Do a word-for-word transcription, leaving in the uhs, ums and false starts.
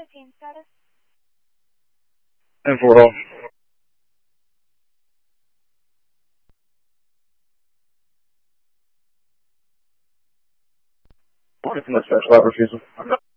team status? ten four home. Morning from the special operations.